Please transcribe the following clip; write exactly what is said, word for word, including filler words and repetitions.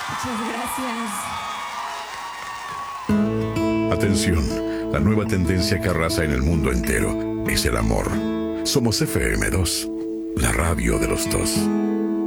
Muchas gracias. Atención, la nueva tendencia que arrasa en el mundo entero es el amor. Somos F M dos, la radio de los dos.